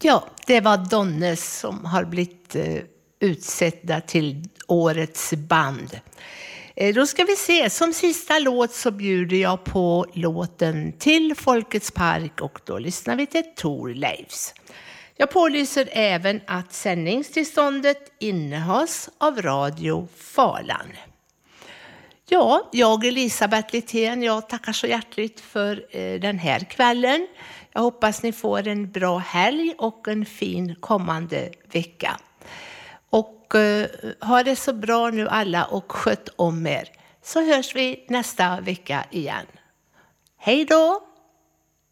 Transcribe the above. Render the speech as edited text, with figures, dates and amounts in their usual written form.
Ja, det var Donnes som har blivit utsedda till årets band. Då ska vi se, som sista låt så bjuder jag på låten Till Folkets Park och då lyssnar vi till Thorleifs. Jag pålyser även att sändningstillståndet innehas av Radio Falan. Ja, jag Elisabeth Littén, jag tackar så hjärtligt för den här kvällen. Jag hoppas ni får en bra helg och en fin kommande vecka. Och ha det så bra nu alla och sköt om er. Så hörs vi nästa vecka igen. Hej då!